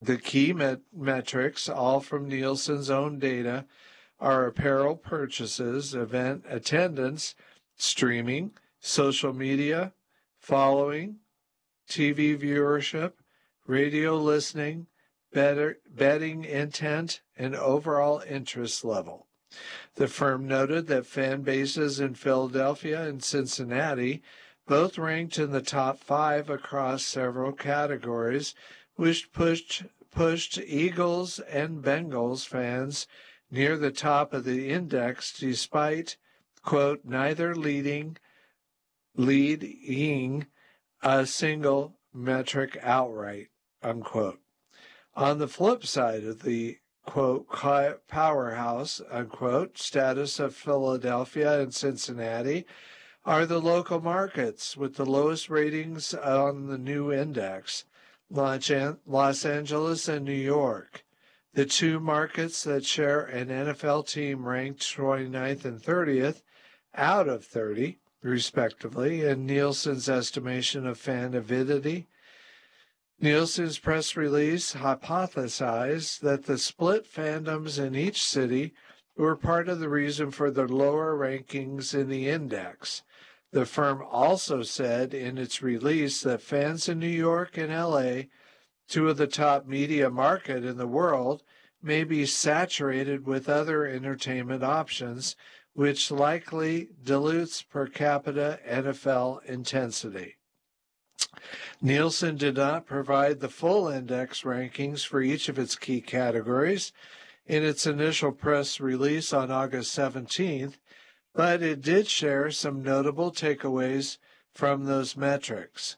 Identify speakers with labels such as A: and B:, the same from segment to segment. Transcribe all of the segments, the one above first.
A: The key metrics, all from Nielsen's own data, are apparel purchases, event attendance, streaming, social media, following, TV viewership, radio listening, betting intent, and overall interest level. The firm noted that fan bases in Philadelphia and Cincinnati both ranked in the top 5 across several categories, which pushed Eagles and Bengals fans near the top of the index despite, quote, neither leading a single metric outright, unquote. On the flip side of the, quote, powerhouse, unquote, status of Philadelphia and Cincinnati are the local markets with the lowest ratings on the new index, Los Angeles and New York. The two markets that share an NFL team ranked 29th and 30th out of 30, respectively, in Nielsen's estimation of fan avidity. Nielsen's press release hypothesized that the split fandoms in each city were part of the reason for the lower rankings in the index. The firm also said in its release that fans in New York and LA, two of the top media market in the world, may be saturated with other entertainment options, which likely dilutes per capita NFL intensity. Nielsen did not provide the full index rankings for each of its key categories in its initial press release on August 17th, but it did share some notable takeaways from those metrics.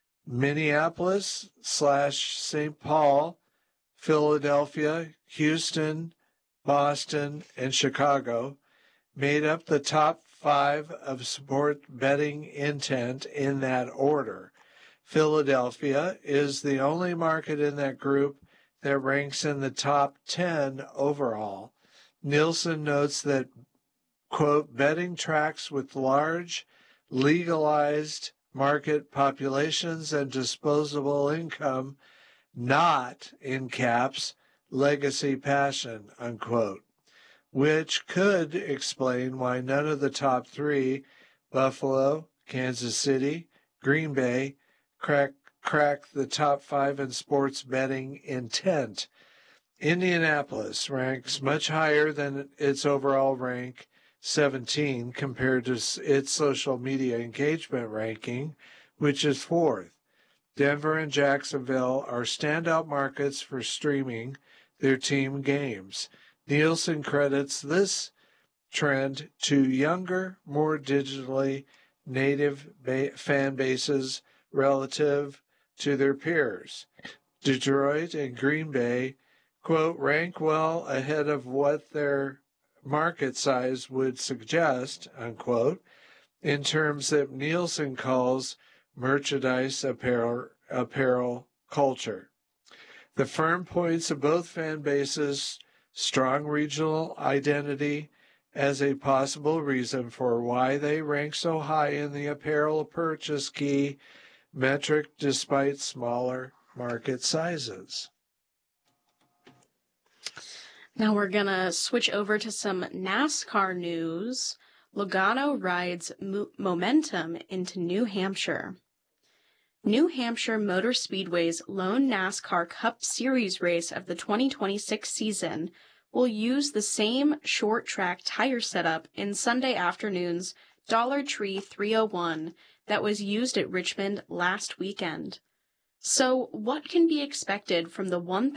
A: Minneapolis/St. Paul, Philadelphia, Houston, Boston, and Chicago made up the top 5 of sport betting intent in that order. Philadelphia is the only market in that group that ranks in the top 10 overall. Nielsen notes that, quote, betting tracks with large, legalized market populations and disposable income, not, in caps, legacy passion, unquote, which could explain why none of the top 3, Buffalo, Kansas City, Green Bay, crack the top 5 in sports betting intent. Indianapolis ranks much higher than its overall rank, 17, compared to its social media engagement ranking, which is 4th. Denver and Jacksonville are standout markets for streaming their team games. Nielsen credits this trend to younger, more digitally native fan bases relative to their peers. Detroit and Green Bay, quote, rank well ahead of what their market size would suggest, unquote, in terms that Nielsen calls merchandise apparel culture. The firm points to both fan bases' strong regional identity as a possible reason for why they rank so high in the apparel purchase key metric despite smaller market sizes.
B: Now we're going to switch over to some NASCAR news. Logano rides momentum into New Hampshire. New Hampshire Motor Speedway's lone NASCAR Cup Series race of the 2026 season will use the same short-track tire setup in Sunday afternoon's Dollar Tree 301 that was used at Richmond last weekend. So what can be expected from the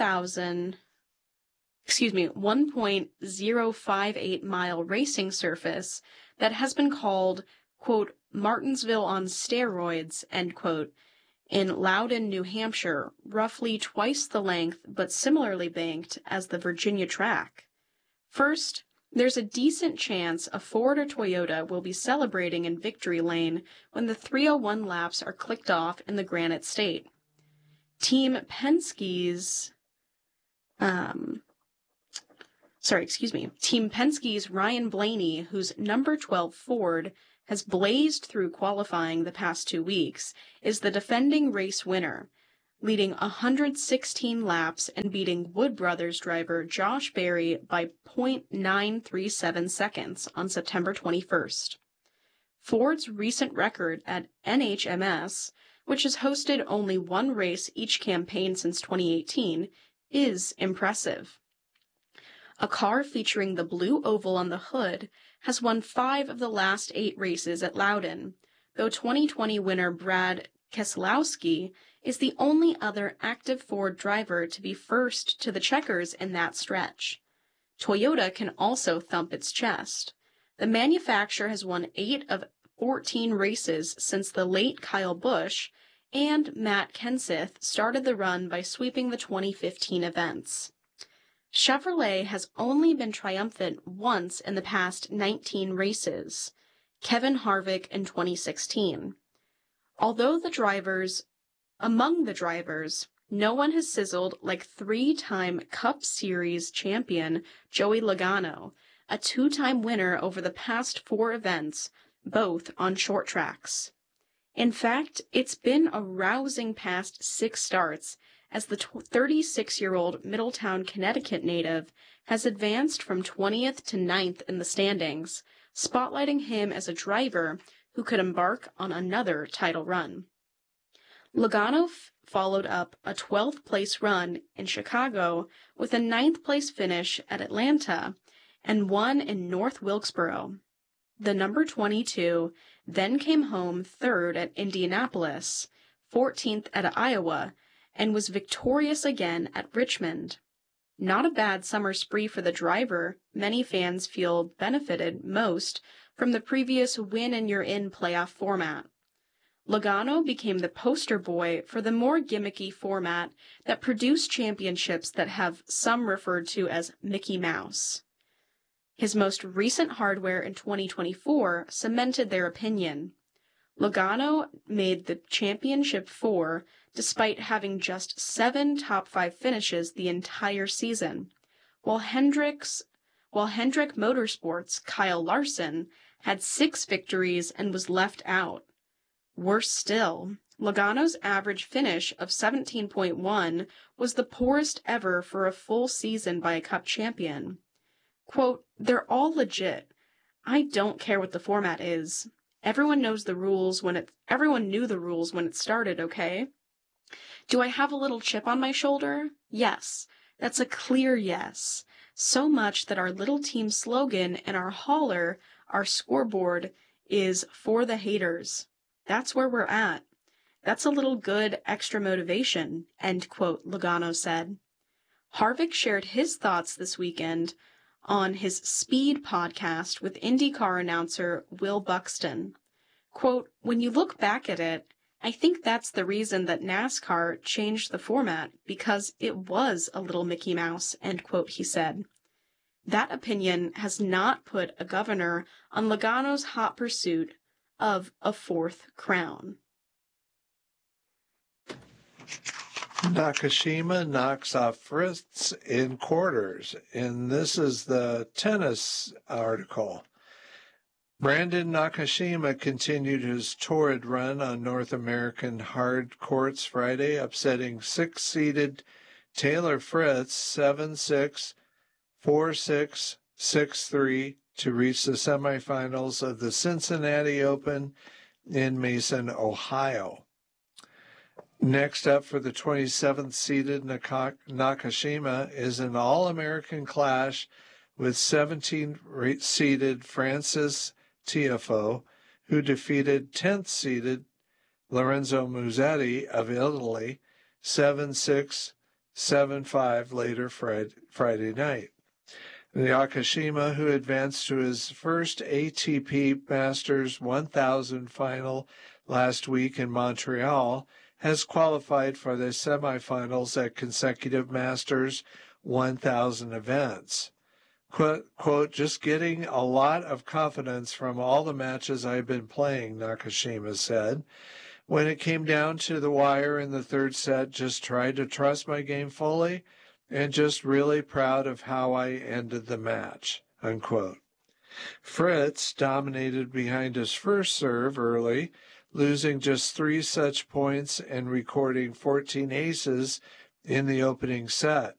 B: 1.058 mile racing surface that has been called, quote, Martinsville on steroids, end quote, in Loudon, New Hampshire, roughly twice the length but similarly banked as the Virginia track? First, there's a decent chance a Ford or Toyota will be celebrating in victory lane when the 301 laps are clicked off in the Granite State. Team Penske's Ryan Blaney, whose number 12 Ford has blazed through qualifying the past 2 weeks, is the defending race winner. leading 116 laps and beating Wood Brothers driver Josh Berry by 0.937 seconds on September 21st. Ford's recent record at NHMS, which has hosted only one race each campaign since 2018, is impressive. A car featuring the blue oval on the hood has won 5 of the last 8 races at Loudon, though 2020 winner Brad Keselowski is the only other active Ford driver to be first to the checkers in that stretch. Toyota can also thump its chest. The manufacturer has won 8 of 14 races since the late Kyle Busch and Matt Kenseth started the run by sweeping the 2015 events. Chevrolet has only been triumphant once in the past 19 races, Kevin Harvick in 2016. Although among the drivers, no one has sizzled like 3-time Cup Series champion Joey Logano, a 2-time winner over the past 4 events, both on short tracks. In fact, it's been a rousing past 6 starts as the 36-year-old Middletown, Connecticut native has advanced from 20th to 9th in the standings, spotlighting him as a driver who could embark on another title run. Logano followed up a 12th place run in Chicago with a 9th place finish at Atlanta and won in North Wilkesboro. The number 22 then came home 3rd at Indianapolis, 14th at Iowa, and was victorious again at Richmond. Not a bad summer spree for the driver. Many fans feel benefited most from the previous win-and-you're-in playoff format. Logano became the poster boy for the more gimmicky format that produced championships that have some referred to as Mickey Mouse. His most recent hardware in 2024 cemented their opinion. Logano made the championship 4 despite having just 7 top 5 finishes the entire season, while Hendrick Motorsports' Kyle Larson had 6 victories and was left out. Worse still, Logano's average finish of 17.1 was the poorest ever for a full season by a Cup champion. Quote, "They're all legit. I don't care what the format is. Everyone knew the rules when it started, okay? Do I have a little chip on my shoulder? Yes. That's a clear yes. So much that our little team slogan and our hauler, our scoreboard, is for the haters. That's where we're at. That's a little good extra motivation," end quote, Logano said. Harvick shared his thoughts this weekend on his Speed podcast with IndyCar announcer Will Buxton. Quote, "When you look back at it, I think that's the reason that NASCAR changed the format, because it was a little Mickey Mouse," end quote, he said. That opinion has not put a governor on Logano's hot pursuit of a 4th crown.
A: Nakashima knocks off Fritz in quarters, and this is the tennis article. Brandon Nakashima continued his torrid run on North American hard courts Friday, upsetting 6-seeded Taylor Fritz 7-6, 4-6, 6-3 to reach the semifinals of the Cincinnati Open in Mason, Ohio. Next up for the 27th-seeded Nakashima is an All-American clash with 17th-seeded Francis Tiafoe, who defeated 10th-seeded Lorenzo Musetti of Italy 7-6, 7-5 later Friday night. Nakashima, who advanced to his first ATP Masters 1000 final last week in Montreal, has qualified for the semifinals at consecutive Masters 1000 events. Quote, "Just getting a lot of confidence from all the matches I've been playing," Nakashima said. "When it came down to the wire in the 3rd set, just tried to trust my game fully and just really proud of how I ended the match," unquote. Fritz dominated behind his first serve early, losing just 3 such points and recording 14 aces in the opening set.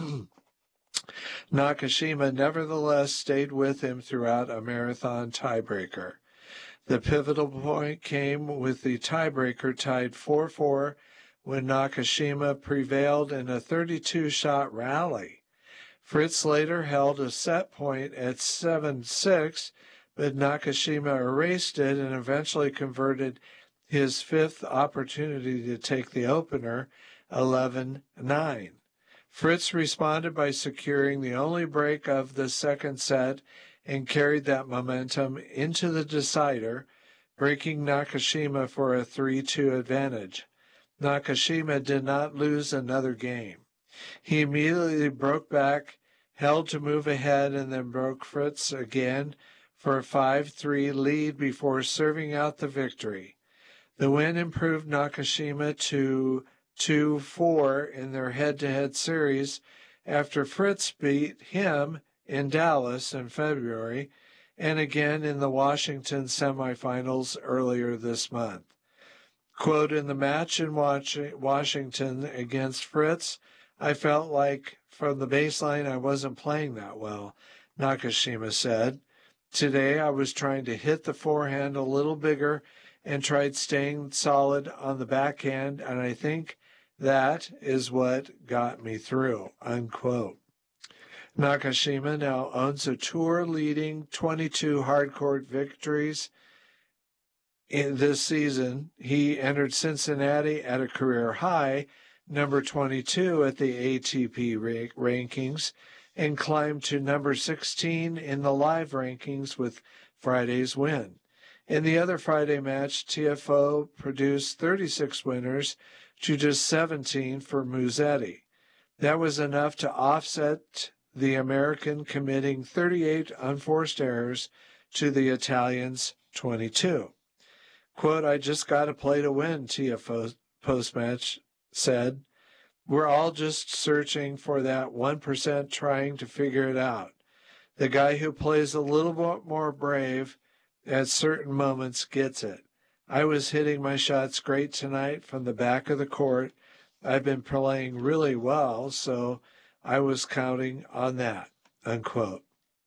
A: Nakashima nevertheless stayed with him throughout a marathon tiebreaker. The pivotal point came with the tiebreaker tied 4-4 when Nakashima prevailed in a 32-shot rally. Fritz later held a set point at 7-6, but Nakashima erased it and eventually converted his 5th opportunity to take the opener, 11-9. Fritz responded by securing the only break of the second set and carried that momentum into the decider, breaking Nakashima for a 3-2 advantage. Nakashima did not lose another game. He immediately broke back, held to move ahead, and then broke Fritz again for a 5-3 lead before serving out the victory. The win improved Nakashima to 2-4 in their head-to-head series after Fritz beat him in Dallas in February and again in the Washington semifinals earlier this month. Quote, in the match in Washington against Fritz, I felt like from the baseline I wasn't playing that well, Nakashima said. Today I was trying to hit the forehand a little bigger and tried staying solid on the backhand, and I think that is what got me through, unquote. Nakashima now owns a tour-leading 22 hardcourt victories in this season. He entered Cincinnati at a career high, number 22 at the ATP rankings, and climbed to number 16 in the live rankings with Friday's win. In the other Friday match, TFO produced 36 winners to just 17 for Musetti. That was enough to offset the American committing 38 unforced errors to the Italians' 22. Quote, I just got to play to win, TFO post-match said. We're all just searching for that 1%, trying to figure it out. The guy who plays a little bit more brave at certain moments gets it. I was hitting my shots great tonight from the back of the court. I've been playing really well, so I was counting on that, unquote.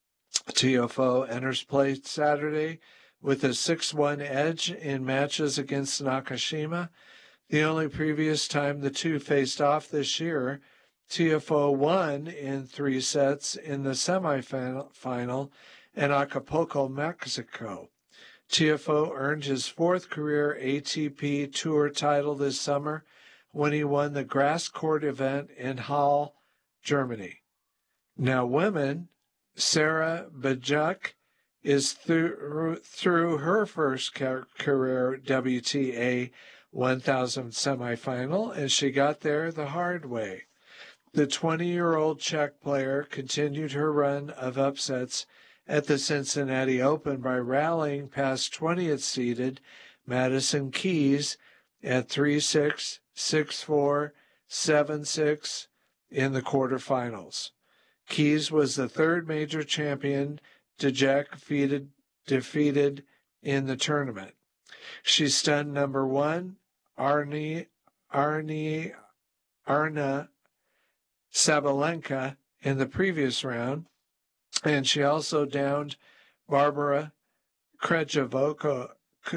A: TFO enters play Saturday with a 6-1 edge in matches against Nakashima. The only previous time the two faced off this year, TFO won in 3 sets in the semifinal in Acapulco, Mexico. TFO earned his 4th career ATP Tour title this summer when he won the grass court event in Halle, Germany. Now women, Sarah Bajuk is through her first career WTA 1000 semifinal, and she got there the hard way. The 20-year-old Czech player continued her run of upsets at the Cincinnati Open by rallying past 20th seeded Madison Keys at 3-6, 6-4, 7-6 in the quarterfinals. Keys was the 3rd major champion Bajuk defeated in the tournament. She stunned number 1 Arna Sabalenka in the previous round, and she also downed Barbara Krejcikova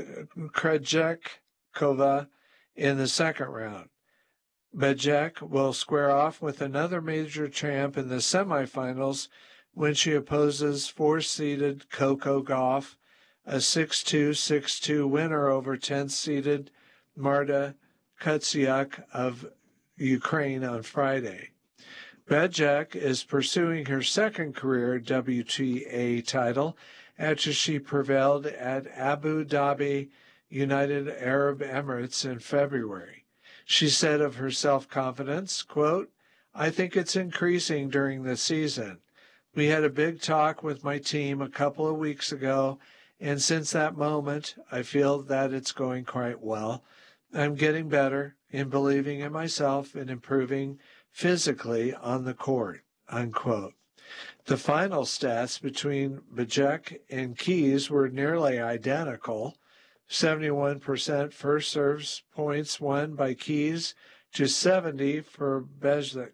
A: in the second round. Bajuk will square off with another major champ in the semifinals when she opposes 4th-seeded Coco Gauff, a 6-2, 6-2 winner over 10th-seeded Marta Kutsiak of Ukraine on Friday. Bajuk is pursuing her 2nd career WTA title after she prevailed at Abu Dhabi, United Arab Emirates in February. She said of her self-confidence, quote, I think it's increasing during the season. We had a big talk with my team a couple of weeks ago, and since that moment, I feel that it's going quite well. I'm getting better in believing in myself and improving physically on the court, unquote. The final stats between Bajuk and Keys were nearly identical, 71% first serves points won by Keys to 70 for Bejlek.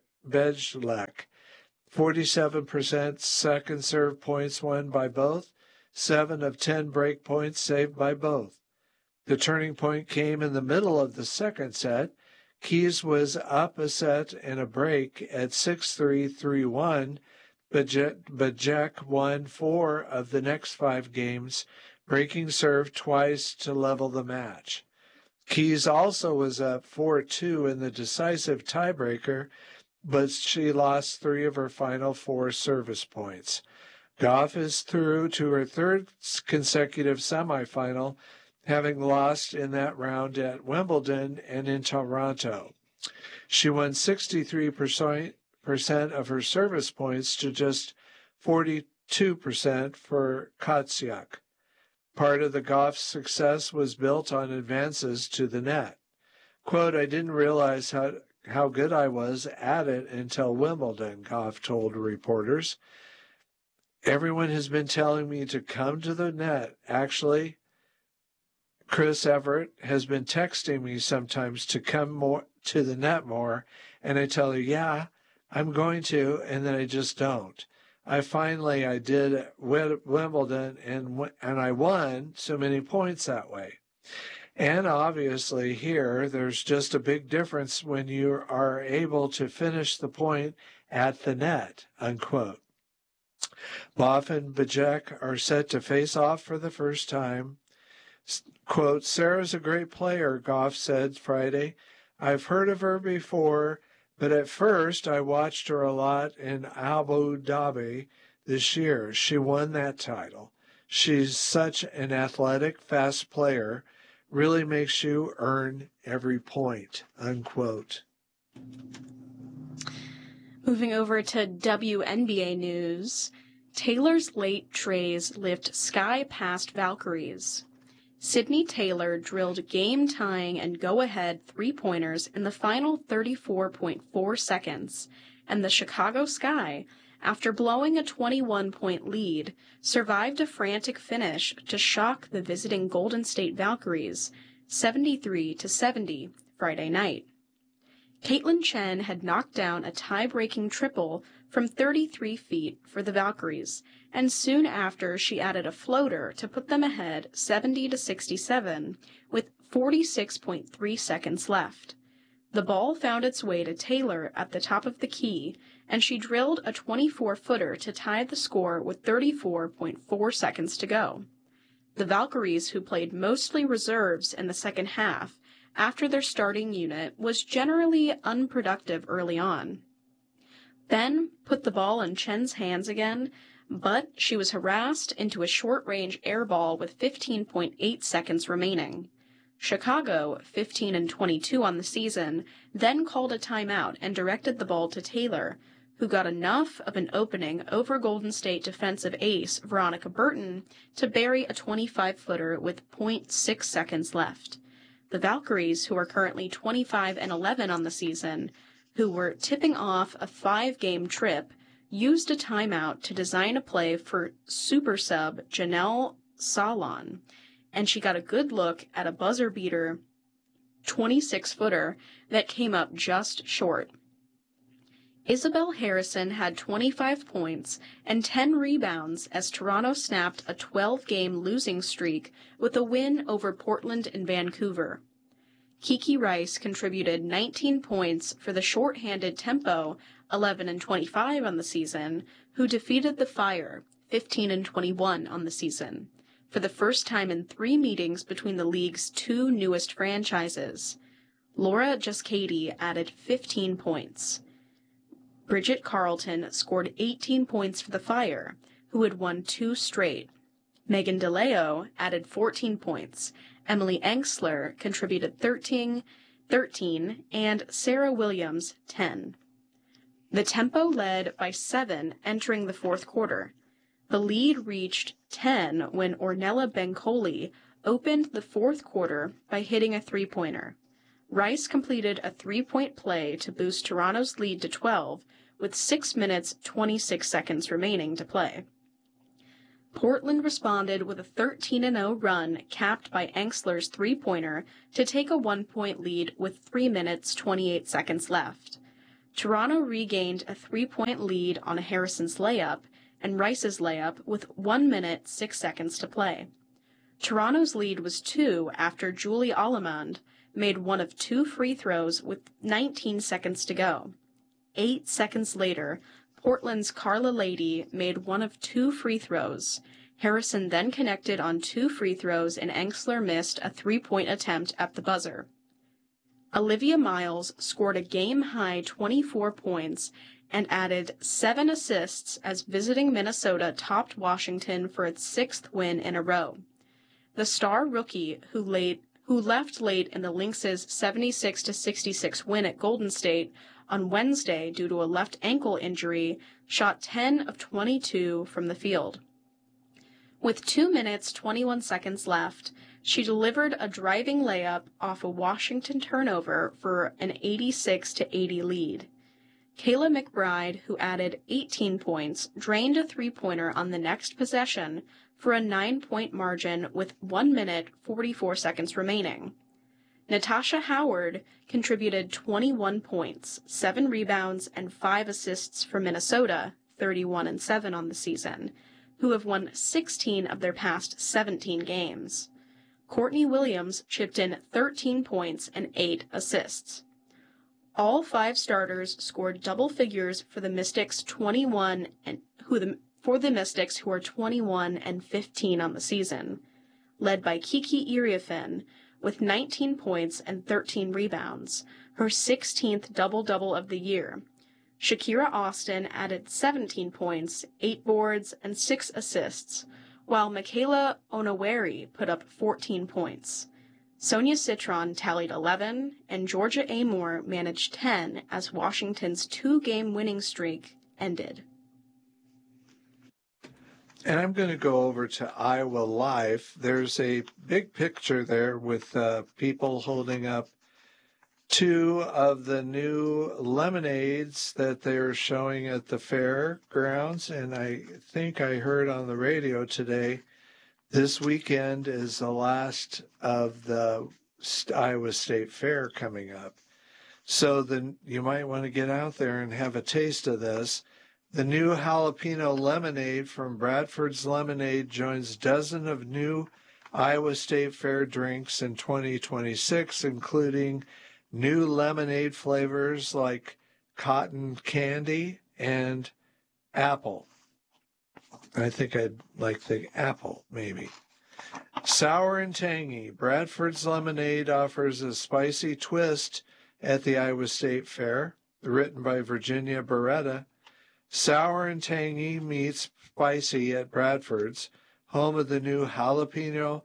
A: 47% second serve points won by both. 7 of 10 break points saved by both. The turning point came in the middle of the second set. Keys was up a set and a break at 6-3, 3-1, but Jack won 4 of the next 5 games, breaking serve twice to level the match. Keys also was up 4-2 in the decisive tiebreaker, but she lost 3 of her final 4 service points. Gauff is through to her 3rd consecutive semifinal, having lost in that round at Wimbledon and in Toronto. She won 63% of her service points to just 42% for Kotsiak. Part of the Gauff success was built on advances to the net. Quote, I didn't realize how good I was at it until Wimbledon, Gauff told reporters. Everyone has been telling me to come to the net. Actually, Chris Everett has been texting me sometimes to come more to the net more, and I tell her, yeah, I'm going to, and then I just don't. I did at Wimbledon, and I won so many points that way. And obviously here, there's just a big difference when you are able to finish the point at the net, unquote. Gauff and Bejlek are set to face off for the first time. Quote, Sarah's a great player, Gauff said Friday. I've heard of her before, but at first I watched her a lot in Abu Dhabi this year. She won that title. She's such an athletic, fast player, really makes you earn every point, unquote.
B: Moving over to WNBA news, Taylor's late trays lift Sky past Valkyries. Sydney Taylor drilled game-tying and go-ahead three-pointers in the final 34.4 seconds, and the Chicago Sky, after blowing a 21-point lead, survived a frantic finish to shock the visiting Golden State Valkyries, 73-70, Friday night. Caitlin Chen had knocked down a tie-breaking triple from 33 feet for the Valkyries, and soon after she added a floater to put them ahead 70-67 with 46.3 seconds left. The ball found its way to Taylor at the top of the key, and she drilled a 24-footer to tie the score with 34.4 seconds to go. The Valkyries, who played mostly reserves in the second half, after their starting unit was generally unproductive early on. Ben put the ball in Chen's hands again, but she was harassed into a short-range air ball with 15.8 seconds remaining. Chicago, 15-22 on the season, then called a timeout and directed the ball to Taylor, who got enough of an opening over Golden State defensive ace Veronica Burton to bury a 25-footer with 0.6 seconds left. The Valkyries, who are currently 25-11 on the season, who were tipping off a 5-game trip, used a timeout to design a play for super sub Janelle Salon, and she got a good look at a buzzer-beater 26-footer that came up just short. Isabel Harrison had 25 points and 10 rebounds as Toronto snapped a 12-game losing streak with a win over Portland and Vancouver. Kiki Rice contributed 19 points for the short-handed Tempo, 11-25 on the season, who defeated the Fire, 15-21 on the season, for the first time in 3 meetings between the league's 2 newest franchises. Laura Juscati added 15 points. Bridget Carlton scored 18 points for the Fire, who had won 2 straight. Megan DeLeo added 14 points. Emily Engsler contributed 13, and Sarah Williams 10. The Tempo led by 7 entering the fourth quarter. The lead reached 10 when Ornella Bencoli opened the fourth quarter by hitting a three-pointer. Rice completed a 3-point play to boost Toronto's lead to 12, with 6 minutes 26 seconds remaining to play. Portland responded with a 13-0 run capped by Engsler's three-pointer to take a 1-point lead with 3 minutes 28 seconds left. Toronto regained a 3-point lead on Harrison's layup and Rice's layup with 1 minute 6 seconds to play. Toronto's lead was 2 after Julie Allemande made one of 2 free throws with 19 seconds to go. 8 seconds later, Portland's Carla Lady made one of 2 free throws. Harrison then connected on 2 free throws and Engsler missed a 3-point attempt at the buzzer. Olivia Miles scored a game-high 24 points and added 7 assists as visiting Minnesota topped Washington for its 6th win in a row. The star rookie, who left late in the Lynx' 76-66 win at Golden State on Wednesday due to a left ankle injury, shot 10 of 22 from the field. With 2 minutes 21 seconds left, she delivered a driving layup off a Washington turnover for an 86-80 lead. Kayla McBride, who added 18 points, drained a three-pointer on the next possession for a 9-point margin with 1 minute 44 seconds remaining. Natasha Howard contributed 21 points, 7 rebounds, and 5 assists for Minnesota, 31-7 on the season, who have won 16 of their past 17 games. Courtney Williams chipped in 13 points and 8 assists. All 5 starters scored double figures for the Mystics who are 21-15 on the season, led by Kiki Iriafen with 19 points and 13 rebounds, her 16th double-double of the year. Shakira Austin added 17 points, 8 boards, and 6 assists, while Michaela Onoweri put up 14 points. Sonia Citron tallied 11, and Georgia Amore managed 10 as Washington's 2-game winning streak ended.
A: And I'm going to go over to Iowa Life. There's a big picture there with people holding up 2 of the new lemonades that they're showing at the fairgrounds. And I think I heard on the radio today, this weekend is the last of the Iowa State Fair coming up. So you might want to get out there and have a taste of this. The new jalapeno lemonade from Bradford's Lemonade joins dozens of new Iowa State Fair drinks in 2026, including new lemonade flavors like cotton candy and apple. I think I'd like the apple, maybe. Sour and tangy, Bradford's Lemonade offers a spicy twist at the Iowa State Fair, written by Virginia Beretta. Sour and tangy meets spicy at Bradford's, home of the new jalapeno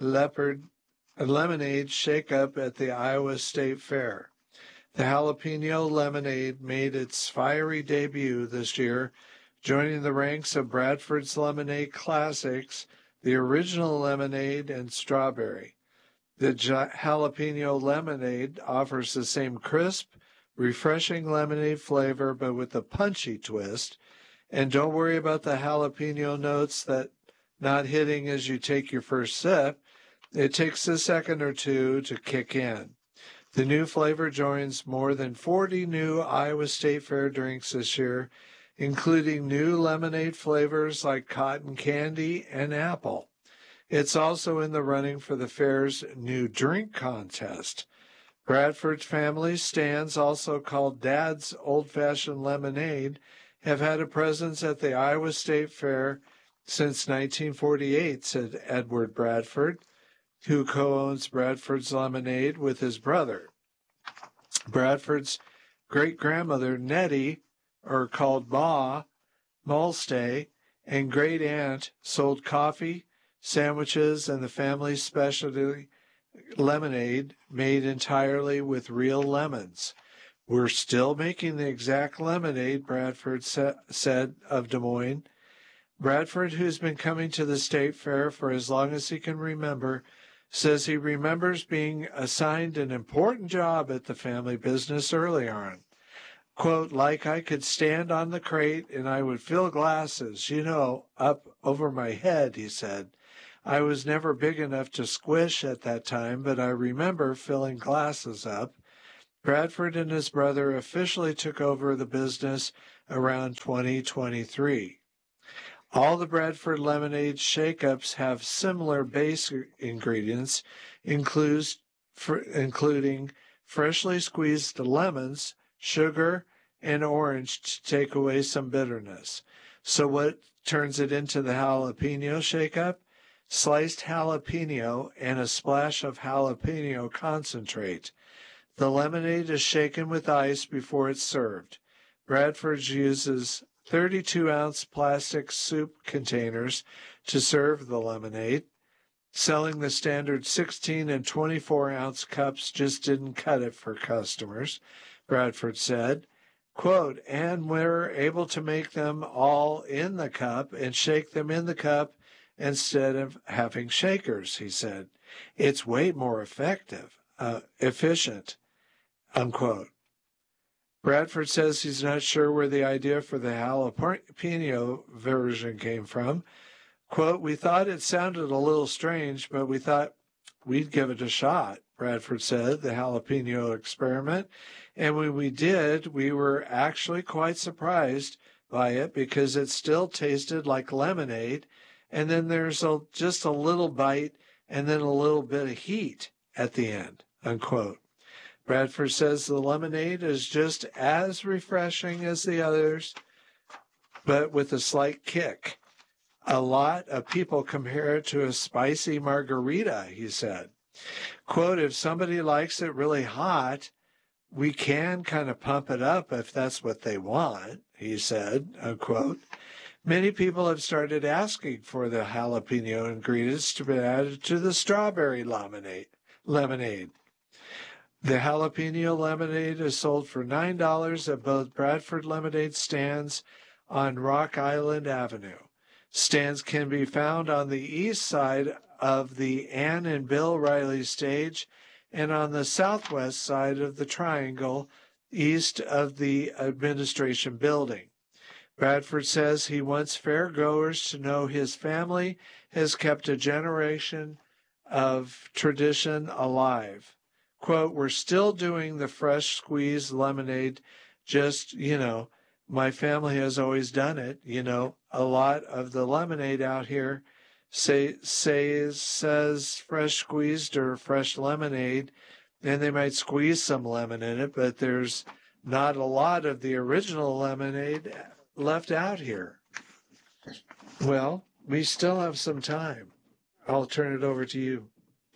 A: lemonade shake-up at the Iowa State Fair. The jalapeno lemonade made its fiery debut this year, joining the ranks of Bradford's Lemonade Classics, the original lemonade, and strawberry. The jalapeno lemonade offers the same crisp, refreshing lemonade flavor, but with a punchy twist. And don't worry about the jalapeno notes that not hitting as you take your first sip. It takes a second or two to kick in. The new flavor joins more than 40 new Iowa State Fair drinks this year, including new lemonade flavors like cotton candy and apple. It's also in the running for the fair's new drink contest. Bradford's family stands, also called Dad's Old-Fashioned Lemonade, have had a presence at the Iowa State Fair since 1948, said Edward Bradford, who co-owns Bradford's Lemonade with his brother. Bradford's great-grandmother, Nettie, or called Ma, Mulstay, and great-aunt sold coffee, sandwiches, and the family's specialty lemonade made entirely with real lemons. We're still making the exact lemonade, Bradford said of Des Moines. Bradford, who's been coming to the State Fair for as long as he can remember, says he remembers being assigned an important job at the family business early on. Quote, like I could stand on the crate and I would fill glasses, up over my head, he said. I was never big enough to squish at that time, but I remember filling glasses up. Bradford and his brother officially took over the business around 2023. All the Bradford lemonade shake-ups have similar base ingredients, including freshly squeezed lemons, sugar, and orange to take away some bitterness. So what turns it into the jalapeno shake-up? Sliced jalapeno and a splash of jalapeno concentrate. The lemonade is shaken with ice before it's served. Bradford's uses 32-ounce plastic soup containers to serve the lemonade. Selling the standard 16 and 24-ounce cups just didn't cut it for customers, Bradford said. Quote, and we're able to make them all in the cup and shake them in the cup instead of having shakers, he said. It's way more efficient, unquote. Bradford says he's not sure where the idea for the jalapeno version came from. Quote, we thought it sounded a little strange, but we thought we'd give it a shot, Bradford said, the jalapeno experiment. And when we did, we were actually quite surprised by it because it still tasted like lemonade. And then there's just a little bite and then a little bit of heat at the end, unquote. Bradford says the lemonade is just as refreshing as the others, but with a slight kick. A lot of people compare it to a spicy margarita, he said. Quote, if somebody likes it really hot, we can kind of pump it up if that's what they want, he said, unquote. Many people have started asking for the jalapeno ingredients to be added to the strawberry lemonade. The jalapeno lemonade is sold for $9 at both Bradford lemonade stands on Rock Island Avenue. Stands can be found on the east side of the Ann and Bill Riley stage and on the southwest side of the triangle east of the administration building. Bradford says he wants fairgoers to know his family has kept a generation of tradition alive. Quote, we're still doing the fresh squeezed lemonade, just, my family has always done it. A lot of the lemonade out here says fresh squeezed or fresh lemonade, and they might squeeze some lemon in it, but there's not a lot of the original lemonade left out here. Well, we still have some time. I'll turn it over to you.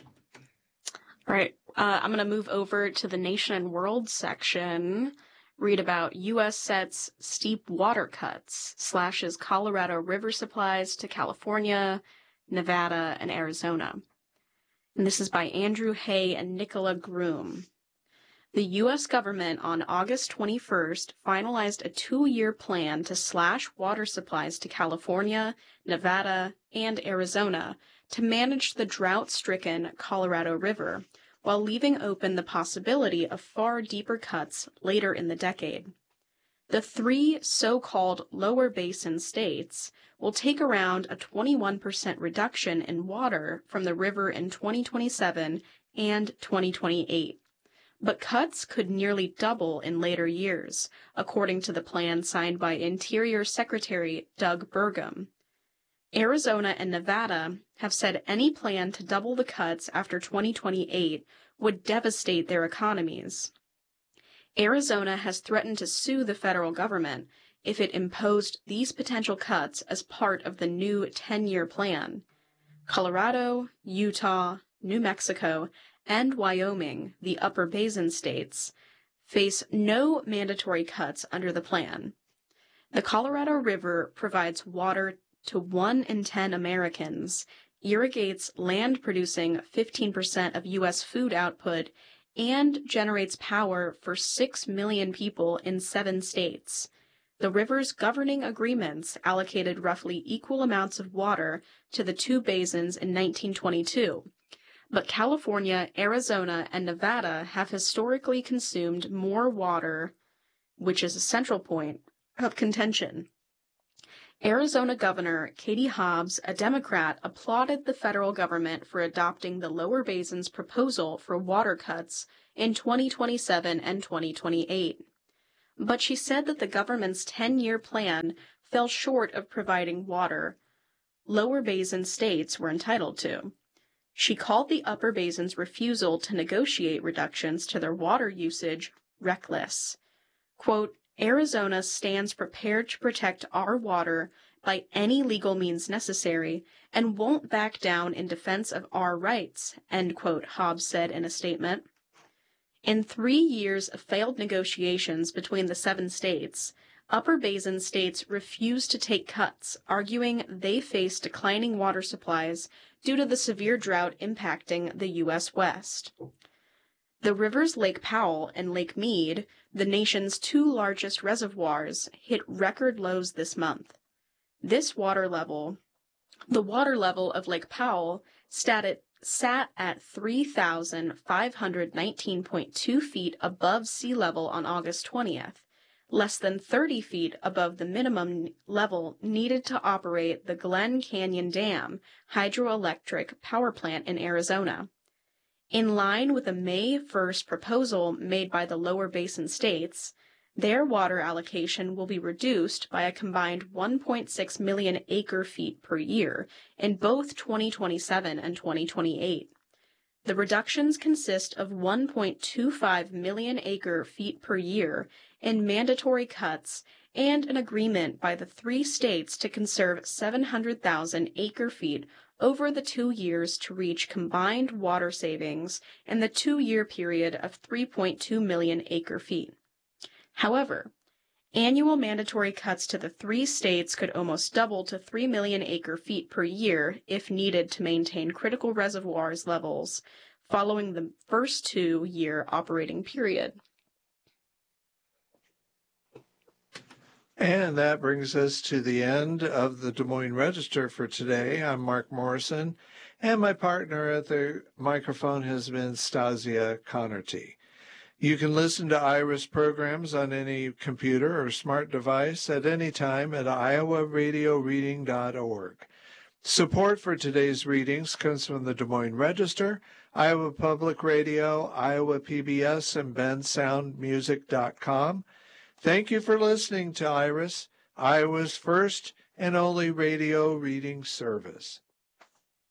B: All right. I'm going to move over to the Nation and World section. Read about U.S. sets steep water cuts, slashes Colorado River supplies to California, Nevada, and Arizona. And this is by Andrew Hay and Nicola Groom. The U.S. government on August 21st finalized a 2-year plan to slash water supplies to California, Nevada, and Arizona to manage the drought-stricken Colorado River, while leaving open the possibility of far deeper cuts later in the decade. The 3 so-called lower basin states will take around a 21% reduction in water from the river in 2027 and 2028. But cuts could nearly double in later years, according to the plan signed by Interior Secretary Doug Burgum. Arizona and Nevada have said any plan to double the cuts after 2028 would devastate their economies. Arizona has threatened to sue the federal government if it imposed these potential cuts as part of the new 10-year plan. Colorado, Utah, New Mexico, and Wyoming, the upper basin states, face no mandatory cuts under the plan. The Colorado River provides water to 1 in 10 Americans, irrigates land producing 15% of U.S. food output, and generates power for 6 million people in 7 states. The river's governing agreements allocated roughly equal amounts of water to the 2 basins in 1922. But California, Arizona, and Nevada have historically consumed more water which is a central point of contention. Arizona Governor Katie Hobbs, a Democrat, applauded the federal government for adopting the Lower Basin's proposal for water cuts in 2027 and 2028. But she said that the government's 10-year plan fell short of providing water Lower Basin states were entitled to. She called the Upper Basin's refusal to negotiate reductions to their water usage reckless. Quote, Arizona stands prepared to protect our water by any legal means necessary and won't back down in defense of our rights, end quote, Hobbs said in a statement. In 3 years of failed negotiations between the 7 states, Upper Basin states refused to take cuts, arguing they face declining water supplies due to the severe drought impacting the U.S. West. The rivers Lake Powell and Lake Mead, the nation's 2 largest reservoirs, hit record lows this month. The water level of Lake Powell sat at 3,519.2 feet above sea level on August 20th, less than 30 feet above the minimum level needed to operate the Glen Canyon Dam hydroelectric power plant in Arizona. In line with a May 1st proposal made by the Lower Basin states, their water allocation will be reduced by a combined 1.6 million acre-feet per year in both 2027 and 2028. The reductions consist of 1.25 million acre-feet per year in mandatory cuts and an agreement by the 3 states to conserve 700,000 acre-feet over the 2 years to reach combined water savings in the 2-year period of 3.2 million acre-feet. However, annual mandatory cuts to the 3 states could almost double to 3 million acre-feet per year if needed to maintain critical reservoirs levels following the first 2-year operating period.
A: And that brings us to the end of the Des Moines Register for today. I'm Mark Morrison, and my partner at the microphone has been Stasia Connerty. You can listen to IRIS programs on any computer or smart device at any time at iowaradioreading.org. Support for today's readings comes from the Des Moines Register, Iowa Public Radio, Iowa PBS, and bensoundmusic.com. Thank you for listening to IRIS, Iowa's first and only radio reading service.